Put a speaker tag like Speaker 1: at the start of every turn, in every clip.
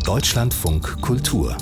Speaker 1: Deutschlandfunk Kultur.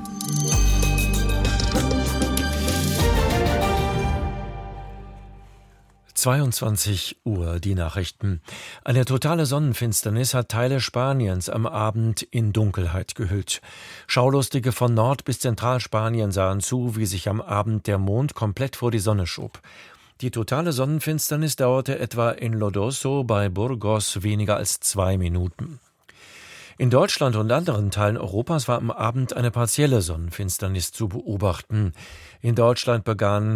Speaker 2: Uhr, die Nachrichten. Eine totale Sonnenfinsternis hat Teile Spaniens am Abend in Dunkelheit gehüllt. Schaulustige von Nord- bis Zentralspanien sahen zu, wie sich am Abend der Mond komplett vor die Sonne schob. Die totale Sonnenfinsternis dauerte etwa in Lodoso bei Burgos weniger als 2 Minuten. In Deutschland und anderen Teilen Europas war am Abend eine partielle Sonnenfinsternis zu beobachten. In Deutschland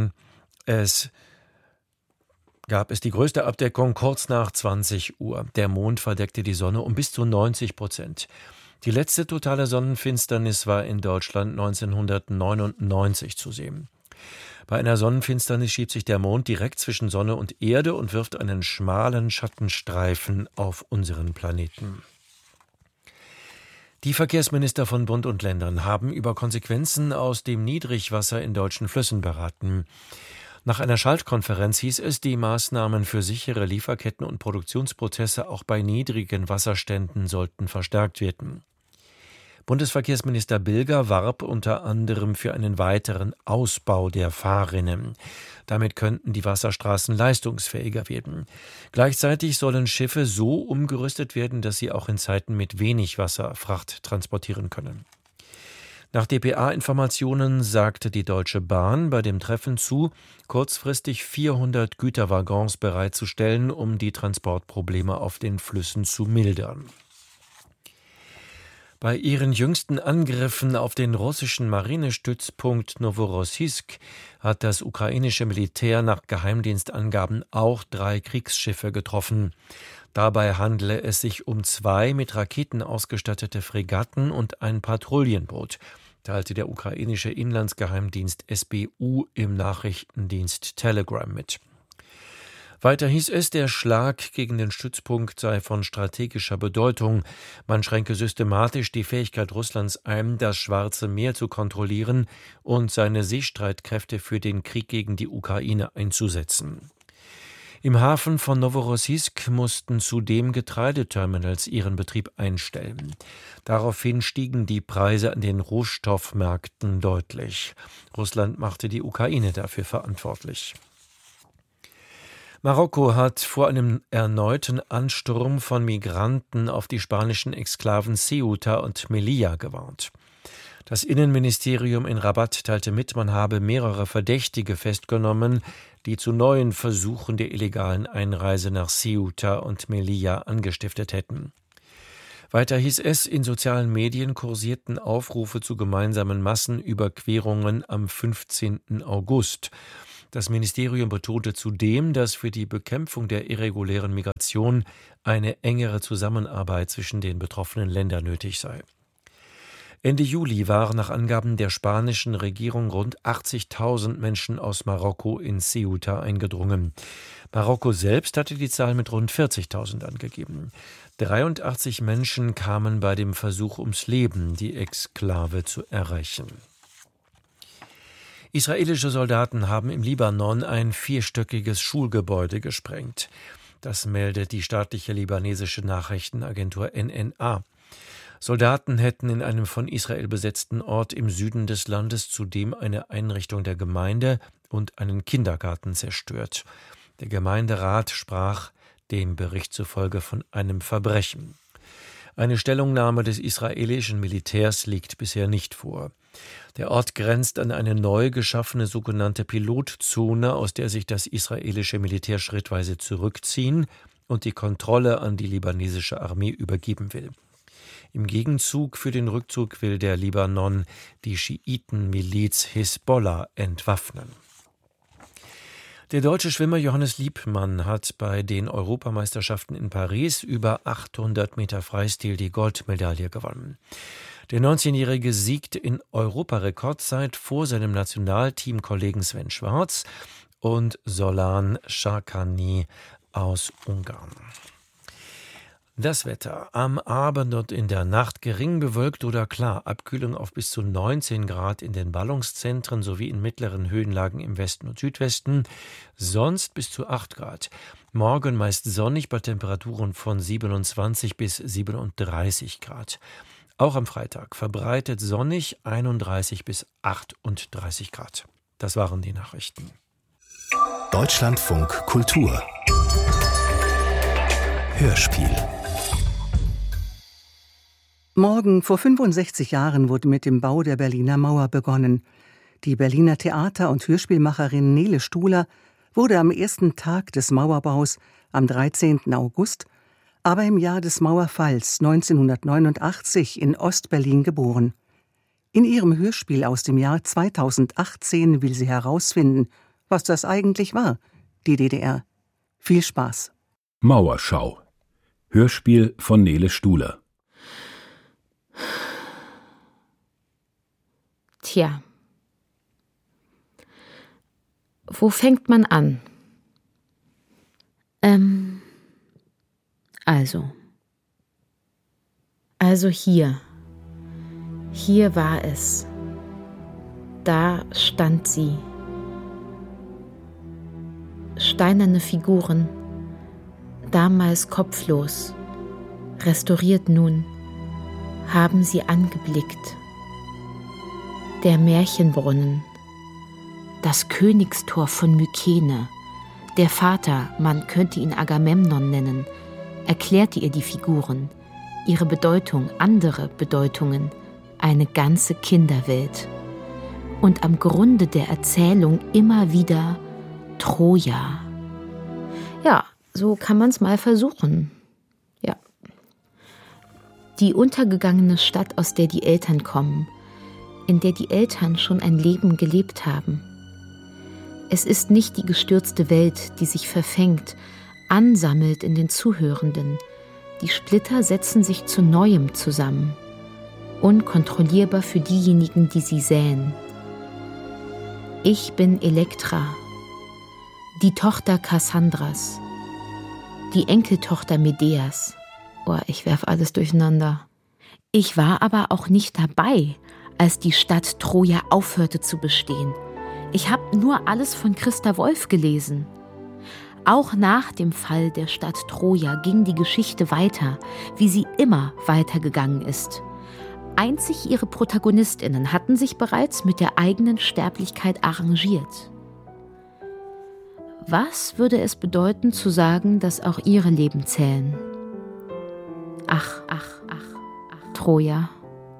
Speaker 2: gab es die größte Abdeckung kurz nach 20 Uhr. Der Mond verdeckte die Sonne um bis zu 90%. Die letzte totale Sonnenfinsternis war in Deutschland 1999 zu sehen. Bei einer Sonnenfinsternis schiebt sich der Mond direkt zwischen Sonne und Erde und wirft einen schmalen Schattenstreifen auf unseren Planeten. Die Verkehrsminister von Bund und Ländern haben über Konsequenzen aus dem Niedrigwasser in deutschen Flüssen beraten. Nach einer Schaltkonferenz hieß es, die Maßnahmen für sichere Lieferketten und Produktionsprozesse auch bei niedrigen Wasserständen sollten verstärkt werden. Bundesverkehrsminister Bilger warb unter anderem für einen weiteren Ausbau der Fahrrinnen. Damit könnten die Wasserstraßen leistungsfähiger werden. Gleichzeitig sollen Schiffe so umgerüstet werden, dass sie auch in Zeiten mit wenig Wasser Fracht transportieren können. Nach dpa-Informationen sagte die Deutsche Bahn bei dem Treffen zu, kurzfristig 400 Güterwaggons bereitzustellen, um die Transportprobleme auf den Flüssen zu mildern. Bei ihren jüngsten Angriffen auf den russischen Marinestützpunkt Noworossijsk hat das ukrainische Militär nach Geheimdienstangaben auch 3 Kriegsschiffe getroffen. Dabei handele es sich um 2 mit Raketen ausgestattete Fregatten und ein Patrouillenboot, teilte der ukrainische Inlandsgeheimdienst SBU im Nachrichtendienst Telegram mit. Weiter hieß es, der Schlag gegen den Stützpunkt sei von strategischer Bedeutung. Man schränke systematisch die Fähigkeit Russlands ein, das Schwarze Meer zu kontrollieren und seine Seestreitkräfte für den Krieg gegen die Ukraine einzusetzen. Im Hafen von Noworossijsk mussten zudem Getreideterminals ihren Betrieb einstellen. Daraufhin stiegen die Preise an den Rohstoffmärkten deutlich. Russland machte die Ukraine dafür verantwortlich. Marokko hat vor einem erneuten Ansturm von Migranten auf die spanischen Exklaven Ceuta und Melilla gewarnt. Das Innenministerium in Rabat teilte mit, man habe mehrere Verdächtige festgenommen, die zu neuen Versuchen der illegalen Einreise nach Ceuta und Melilla angestiftet hätten. Weiter hieß es, in sozialen Medien kursierten Aufrufe zu gemeinsamen Massenüberquerungen am 15. August. Das Ministerium betonte zudem, dass für die Bekämpfung der irregulären Migration eine engere Zusammenarbeit zwischen den betroffenen Ländern nötig sei. Ende Juli waren nach Angaben der spanischen Regierung rund 80.000 Menschen aus Marokko in Ceuta eingedrungen. Marokko selbst hatte die Zahl mit rund 40.000 angegeben. 83 Menschen kamen bei dem Versuch ums Leben, die Exklave zu erreichen. Israelische Soldaten haben im Libanon ein 4-stöckiges Schulgebäude gesprengt. Das meldet die staatliche libanesische Nachrichtenagentur NNA. Soldaten hätten in einem von Israel besetzten Ort im Süden des Landes zudem eine Einrichtung der Gemeinde und einen Kindergarten zerstört. Der Gemeinderat sprach dem Bericht zufolge von einem Verbrechen. Eine Stellungnahme des israelischen Militärs liegt bisher nicht vor. Der Ort grenzt an eine neu geschaffene sogenannte Pilotzone, aus der sich das israelische Militär schrittweise zurückziehen und die Kontrolle an die libanesische Armee übergeben will. Im Gegenzug für den Rückzug will der Libanon die Schiitenmiliz Hisbollah entwaffnen. Der deutsche Schwimmer Johannes Liebmann hat bei den Europameisterschaften in Paris über 800 Meter Freistil die Goldmedaille gewonnen. Der 19-Jährige siegte in Europarekordzeit vor seinem Nationalteamkollegen Sven Schwarz und Solan Sarkany aus Ungarn. Das Wetter. Am Abend und in der Nacht gering bewölkt oder klar. Abkühlung auf bis zu 19 Grad in den Ballungszentren sowie in mittleren Höhenlagen im Westen und Südwesten. Sonst bis zu 8 Grad. Morgen meist sonnig bei Temperaturen von 27 bis 37 Grad. Auch am Freitag verbreitet sonnig 31 bis 38 Grad. Das waren die Nachrichten.
Speaker 1: Deutschlandfunk Kultur Hörspiel.
Speaker 3: Morgen vor 65 Jahren wurde mit dem Bau der Berliner Mauer begonnen. Die Berliner Theater- und Hörspielmacherin Nele Stuhler wurde am ersten Tag des Mauerbaus am 13. August, aber im Jahr des Mauerfalls 1989 in Ost-Berlin geboren. In ihrem Hörspiel aus dem Jahr 2018 will sie herausfinden, was das eigentlich war, die DDR. Viel Spaß.
Speaker 4: Mauerschau. Hörspiel von Nele Stuhler.
Speaker 5: Tja. Wo fängt man an? Also hier. Hier war es. Da stand sie. Steinerne Figuren, damals kopflos, restauriert nun, haben sie angeblickt. Der Märchenbrunnen, das Königstor von Mykene, der Vater, man könnte ihn Agamemnon nennen, erklärte ihr die Figuren, ihre Bedeutung, andere Bedeutungen, eine ganze Kinderwelt. Und am Grunde der Erzählung immer wieder Troja. Ja, so kann man es mal versuchen. Ja. Die untergegangene Stadt, aus der die Eltern kommen, in der die Eltern schon ein Leben gelebt haben. Es ist nicht die gestürzte Welt, die sich verfängt, ansammelt in den Zuhörenden. Die Splitter setzen sich zu Neuem zusammen, unkontrollierbar für diejenigen, die sie säen. Ich bin Elektra, die Tochter Kassandras, die Enkeltochter Medeas. Oh, ich werf alles durcheinander. Ich war aber auch nicht dabei, als die Stadt Troja aufhörte zu bestehen. Ich habe nur alles von Christa Wolf gelesen. Auch nach dem Fall der Stadt Troja ging die Geschichte weiter, wie sie immer weitergegangen ist. Einzig ihre ProtagonistInnen hatten sich bereits mit der eigenen Sterblichkeit arrangiert. Was würde es bedeuten, zu sagen, dass auch ihre Leben zählen? Ach, Troja.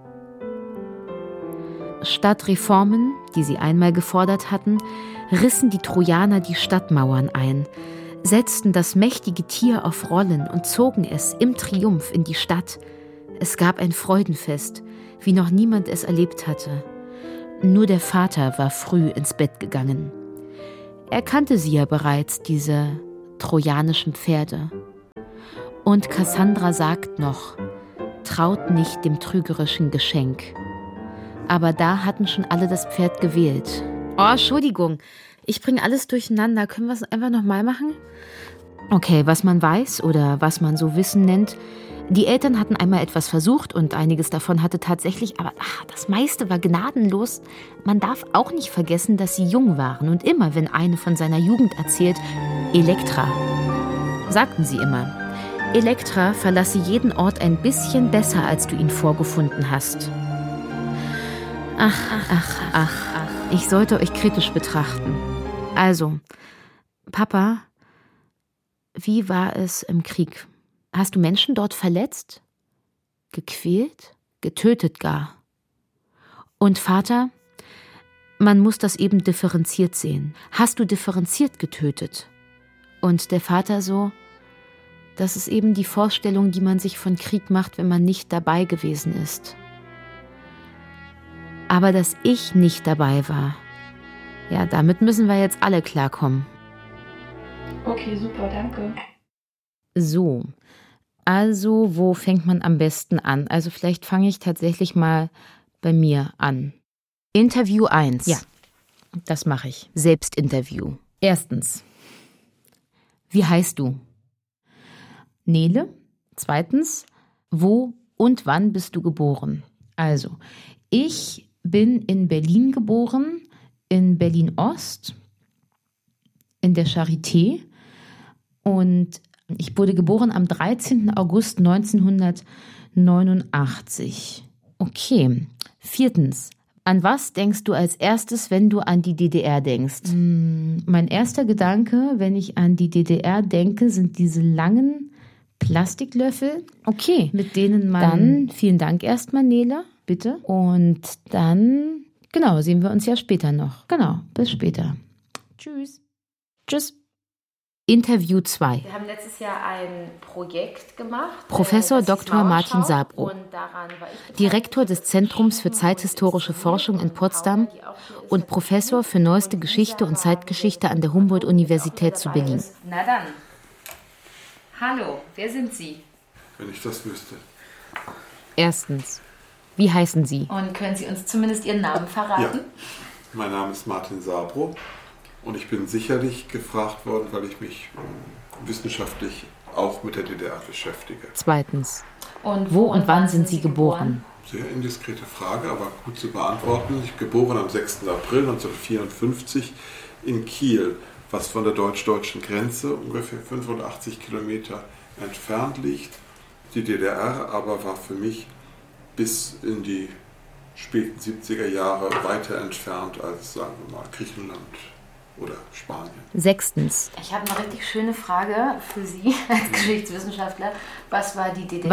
Speaker 5: Statt Reformen, die sie einmal gefordert hatten, rissen die Trojaner die Stadtmauern ein, setzten das mächtige Tier auf Rollen und zogen es im Triumph in die Stadt. Es gab ein Freudenfest, wie noch niemand es erlebt hatte. Nur der Vater war früh ins Bett gegangen. Er kannte sie ja bereits, diese trojanischen Pferde. Und Kassandra sagt noch, traut nicht dem trügerischen Geschenk. Aber da hatten schon alle das Pferd gewählt. Oh, Entschuldigung, ich bringe alles durcheinander. Können wir es einfach nochmal machen? Okay, was man weiß oder was man so Wissen nennt. Die Eltern hatten einmal etwas versucht und einiges davon hatte tatsächlich, aber das meiste war gnadenlos. Man darf auch nicht vergessen, dass sie jung waren und immer, wenn eine von seiner Jugend erzählt, Elektra, sagten sie immer, Elektra verlasse jeden Ort ein bisschen besser, als du ihn vorgefunden hast. Ach, ich sollte euch kritisch betrachten. Also, Papa, wie war es im Krieg? Hast du Menschen dort verletzt? Gequält? Getötet gar? Und Vater, man muss das eben differenziert sehen. Hast du differenziert getötet? Und der Vater so, das ist eben die Vorstellung, die man sich von Krieg macht, wenn man nicht dabei gewesen ist. Aber dass ich nicht dabei war, ja, damit müssen wir jetzt alle klarkommen.
Speaker 6: Okay, super, danke.
Speaker 5: So, also wo fängt man am besten an? Also vielleicht fange ich tatsächlich mal bei mir an. Interview 1. Ja, das mache ich. Selbstinterview. Erstens, wie heißt du? Nele. Zweitens, wo und wann bist du geboren? Also, ich bin in Berlin geboren, in Berlin-Ost, in der Charité. Und ich wurde geboren am 13. August 1989. Okay. 4. An was denkst du als erstes, wenn du an die DDR denkst? Mein erster Gedanke, wenn ich an die DDR denke, sind diese langen Plastiklöffel. Okay. Mit denen man... Dann, vielen Dank erstmal, Nele, bitte. Und dann, genau, sehen wir uns ja später noch. Genau, bis später. Tschüss. Tschüss. Interview 2.
Speaker 7: Wir haben letztes Jahr ein Projekt gemacht.
Speaker 5: Professor Dr. Martin Sabro, Direktor des Zentrums für zeithistorische Forschung in Potsdam und Professor für neueste Geschichte und Zeitgeschichte an der Humboldt-Universität zu Berlin.
Speaker 7: Na dann. Hallo, wer sind Sie?
Speaker 8: Wenn ich das wüsste.
Speaker 5: 1. Wie heißen Sie?
Speaker 7: Und können Sie uns zumindest Ihren Namen verraten?
Speaker 8: Ja. Mein Name ist Martin Sabro. Und ich bin sicherlich gefragt worden, weil ich mich wissenschaftlich auch mit der DDR beschäftige.
Speaker 5: 2. Und wo und wann sind Sie geboren?
Speaker 8: Sehr indiskrete Frage, aber gut zu beantworten. Ich bin geboren am 6. April 1954 in Kiel, was von der deutsch-deutschen Grenze ungefähr 85 Kilometer entfernt liegt. Die DDR aber war für mich bis in die späten 70er Jahre weiter entfernt als, sagen wir mal, Griechenland oder Spanien.
Speaker 5: 6.
Speaker 7: Ich habe eine richtig schöne Frage für Sie als Geschichtswissenschaftler. Was war die DDR,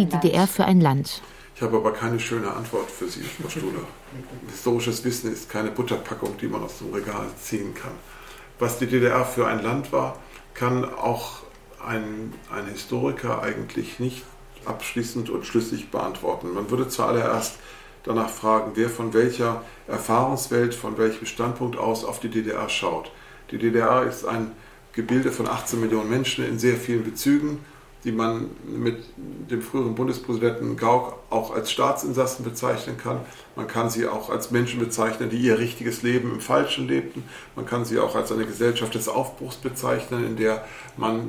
Speaker 5: für ein Land?
Speaker 8: Ich habe aber keine schöne Antwort für Sie, Frau Stuhler. Historisches Wissen ist keine Butterpackung, die man aus dem Regal ziehen kann. Was die DDR für ein Land war, kann auch ein Historiker eigentlich nicht abschließend und schlüssig beantworten. Man würde zuallererst danach fragen, wer von welcher Erfahrungswelt, von welchem Standpunkt aus auf die DDR schaut. Die DDR ist ein Gebilde von 18 Millionen Menschen in sehr vielen Bezügen, die man mit dem früheren Bundespräsidenten Gauck auch als Staatsinsassen bezeichnen kann. Man kann sie auch als Menschen bezeichnen, die ihr richtiges Leben im Falschen lebten. Man kann sie auch als eine Gesellschaft des Aufbruchs bezeichnen, in der man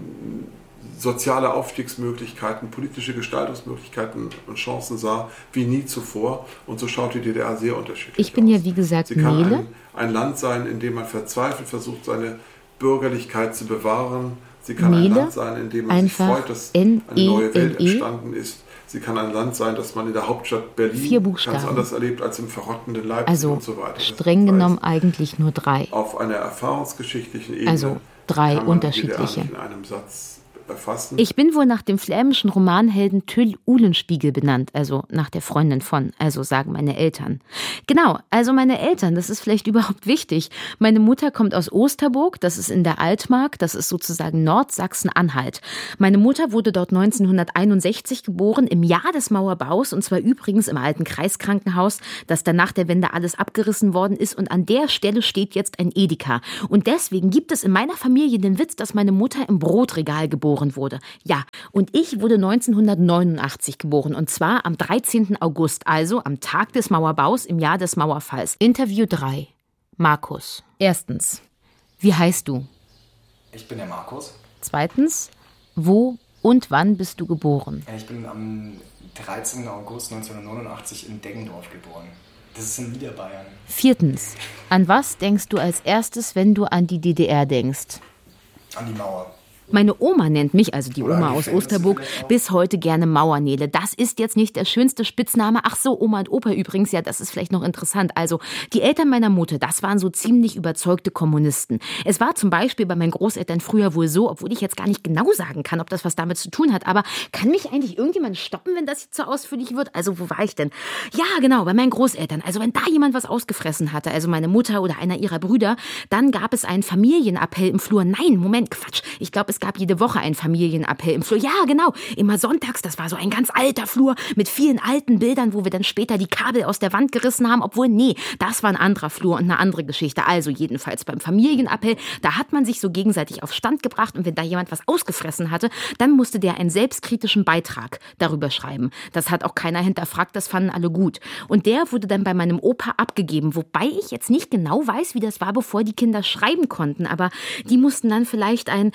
Speaker 8: soziale Aufstiegsmöglichkeiten, politische Gestaltungsmöglichkeiten und Chancen sah, wie nie zuvor. Und so schaut die DDR sehr unterschiedlich aus.
Speaker 5: Ich bin ja, wie gesagt,
Speaker 8: Sie kann
Speaker 5: Nele.
Speaker 8: ein Land sein, in dem man verzweifelt versucht, seine Bürgerlichkeit zu bewahren. Sie kann
Speaker 5: Nele,
Speaker 8: ein Land sein, in dem man sich freut, dass eine neue Welt entstanden ist. Sie kann ein Land sein, das man in der Hauptstadt Berlin ganz anders erlebt als im verrottenden Leipzig und so weiter.
Speaker 5: Streng genommen eigentlich nur 3.
Speaker 8: Auf einer erfahrungsgeschichtlichen Ebene.
Speaker 5: Also 3
Speaker 8: kann man
Speaker 5: unterschiedliche.
Speaker 8: in einem Satz erfassen.
Speaker 5: Ich bin wohl nach dem flämischen Romanhelden Tyll Uhlenspiegel benannt, also nach der Freundin von, also sagen meine Eltern. Genau, also meine Eltern, das ist vielleicht überhaupt wichtig. Meine Mutter kommt aus Osterburg, das ist in der Altmark, das ist sozusagen Nordsachsen-Anhalt. Meine Mutter wurde dort 1961 geboren, im Jahr des Mauerbaus, und zwar übrigens im alten Kreiskrankenhaus, das dann nach der Wende alles abgerissen worden ist, und an der Stelle steht jetzt ein Edeka. Und deswegen gibt es in meiner Familie den Witz, dass meine Mutter im Brotregal geboren wurde. Ja, und ich wurde 1989 geboren, und zwar am 13. August, also am Tag des Mauerbaus im Jahr des Mauerfalls. Interview 3. Markus. 1. Wie heißt du?
Speaker 9: Ich bin der Markus.
Speaker 5: 2. Wo und wann bist du geboren?
Speaker 9: Ich bin am 13. August 1989 in Deggendorf geboren. Das ist in Niederbayern.
Speaker 5: 4. An was denkst du als erstes, wenn du an die DDR denkst?
Speaker 9: An die Mauer.
Speaker 5: Meine Oma nennt mich, also die Oma aus Osterburg, bis heute gerne Mauernele. Das ist jetzt nicht der schönste Spitzname. Ach so, Oma und Opa übrigens, ja, das ist vielleicht noch interessant. Also, die Eltern meiner Mutter, das waren so ziemlich überzeugte Kommunisten. Es war zum Beispiel bei meinen Großeltern früher wohl so, obwohl ich jetzt gar nicht genau sagen kann, ob das was damit zu tun hat, aber kann mich eigentlich irgendjemand stoppen, wenn das jetzt so ausführlich wird? Also, wo war ich denn? Ja, genau, bei meinen Großeltern. Also, wenn da jemand was ausgefressen hatte, also meine Mutter oder einer ihrer Brüder, dann gab es einen Familienappell im Flur. Nein, Moment, Quatsch. Ich glaube, es gab jede Woche einen Familienappell im Flur. Ja, genau. Immer sonntags. Das war so ein ganz alter Flur mit vielen alten Bildern, wo wir dann später die Kabel aus der Wand gerissen haben. Obwohl, nee, das war ein anderer Flur und eine andere Geschichte. Also jedenfalls beim Familienappell, da hat man sich so gegenseitig auf Stand gebracht. Und wenn da jemand was ausgefressen hatte, dann musste der einen selbstkritischen Beitrag darüber schreiben. Das hat auch keiner hinterfragt. Das fanden alle gut. Und der wurde dann bei meinem Opa abgegeben. Wobei ich jetzt nicht genau weiß, wie das war, bevor die Kinder schreiben konnten. Aber die mussten dann vielleicht einen selbstkritischen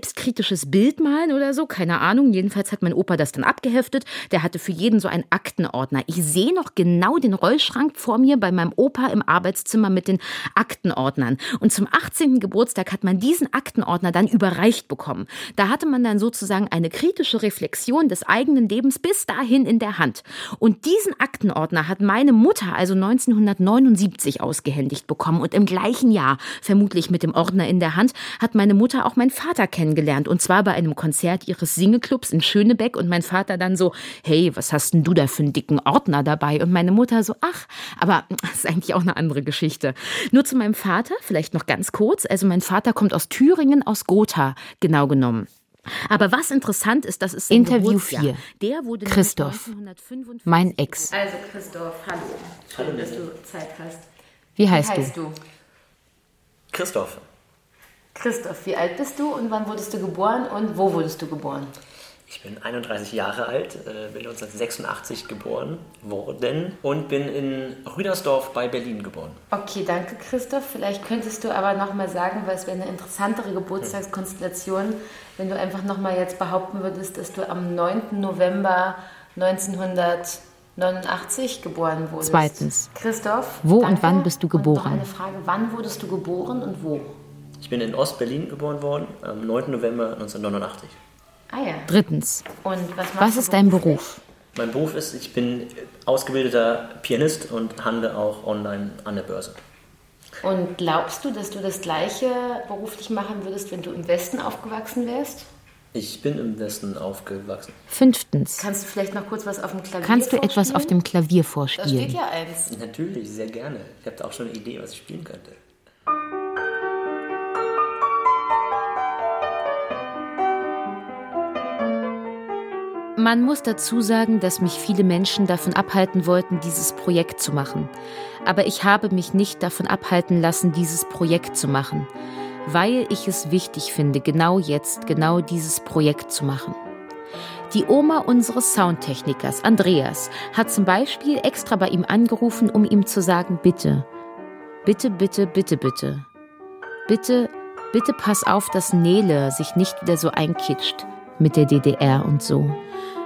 Speaker 5: selbstkritisches Bild malen oder so, keine Ahnung. Jedenfalls hat mein Opa das dann abgeheftet. Der hatte für jeden so einen Aktenordner. Ich sehe noch genau den Rollschrank vor mir bei meinem Opa im Arbeitszimmer mit den Aktenordnern. Und zum 18. Geburtstag hat man diesen Aktenordner dann überreicht bekommen. Da hatte man dann sozusagen eine kritische Reflexion des eigenen Lebens bis dahin in der Hand. Und diesen Aktenordner hat meine Mutter also 1979 ausgehändigt bekommen. Und im gleichen Jahr, vermutlich mit dem Ordner in der Hand, hat meine Mutter auch meinen Vater kennengelernt. Und zwar bei einem Konzert ihres Singeclubs in Schönebeck. Und mein Vater dann so, hey, was hast denn du da für einen dicken Ordner dabei? Und meine Mutter so, ach, aber das ist eigentlich auch eine andere Geschichte. Nur zu meinem Vater, vielleicht noch ganz kurz. Also mein Vater kommt aus Thüringen, aus Gotha, genau genommen. Aber was interessant ist, das ist
Speaker 10: Interview 4. Christoph, mein Ex.
Speaker 7: Also Christoph, hallo. Schön, dass du Zeit hast.
Speaker 10: Wie heißt
Speaker 7: du?
Speaker 11: Christoph.
Speaker 7: Christoph, wie alt bist du und wann wurdest du geboren und wo wurdest du geboren?
Speaker 11: Ich bin 31 Jahre alt, bin 1986 geboren worden und bin in Rüdersdorf bei Berlin geboren.
Speaker 7: Okay, danke Christoph. Vielleicht könntest du aber nochmal sagen, weil es wäre eine interessantere Geburtstagskonstellation, wenn du einfach nochmal jetzt behaupten würdest, dass du am 9. November 1989 geboren wurdest.
Speaker 10: Zweitens.
Speaker 7: Christoph,
Speaker 10: wo danke. Und wann bist du geboren?
Speaker 7: Und noch eine Frage, wann wurdest du geboren und wo?
Speaker 11: Ich bin in Ostberlin geboren worden, am 9. November 1989.
Speaker 7: Ah ja.
Speaker 10: Drittens.
Speaker 7: Und
Speaker 10: was ist dein Beruf?
Speaker 11: Mein Beruf ist, ich bin ausgebildeter Pianist und handle auch online an der Börse.
Speaker 7: Und glaubst du, dass du das Gleiche beruflich machen würdest, wenn du im Westen aufgewachsen wärst?
Speaker 11: Ich bin im Westen aufgewachsen.
Speaker 10: Fünftens.
Speaker 7: Kannst du vielleicht noch kurz was auf dem Klavier
Speaker 10: Kannst du
Speaker 7: vorspielen?
Speaker 10: Etwas auf dem Klavier vorspielen?
Speaker 7: Da steht ja eins.
Speaker 11: Natürlich, sehr gerne. Ich habe da auch schon eine Idee, was ich spielen könnte.
Speaker 5: Man muss dazu sagen, dass mich viele Menschen davon abhalten wollten, dieses Projekt zu machen. Aber ich habe mich nicht davon abhalten lassen, dieses Projekt zu machen, weil ich es wichtig finde, genau jetzt, genau dieses Projekt zu machen. Die Oma unseres Soundtechnikers, Andreas, hat zum Beispiel extra bei ihm angerufen, um ihm zu sagen, bitte, bitte, bitte, bitte, bitte, bitte, bitte pass auf, dass Nele sich nicht wieder so einkitscht mit der DDR und so.